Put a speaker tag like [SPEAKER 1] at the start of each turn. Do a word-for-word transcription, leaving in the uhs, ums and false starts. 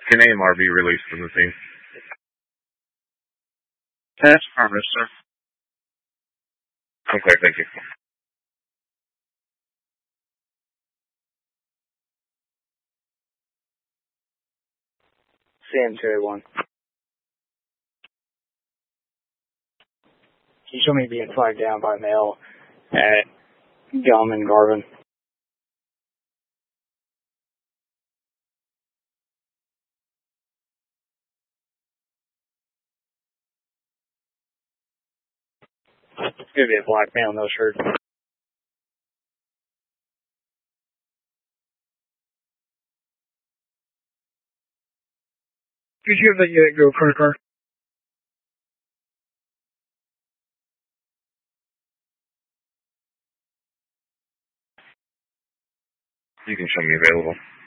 [SPEAKER 1] Can A M R be released from the scene?
[SPEAKER 2] That's affirmative, sir.
[SPEAKER 1] Okay, thank you.
[SPEAKER 2] C M two eight one. Can you show me being flagged down by mail at Gum and Garvin? It's going to be a black male, no shirt. Did you have that unit go credit card?
[SPEAKER 1] You can show me available.